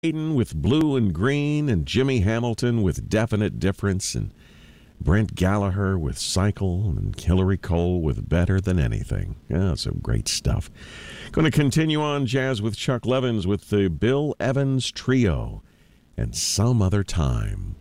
Hayden with Blue and Green, and Jimmy Hamilton with Definite Difference, and Brent Gallagher with Cycle, and Hillary Cole with Better Than Anything. Yeah, some great stuff. Going to continue on jazz with Chuck Levins with the Bill Evans Trio and Some Other Time.